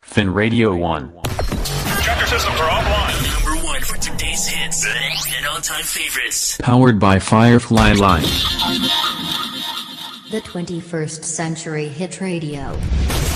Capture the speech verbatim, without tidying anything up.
Fin Radio one. Check your system for offline. Number one for today's hits and all-time favorites. Powered by Firefly Live. The twenty-first Century Hit Radio.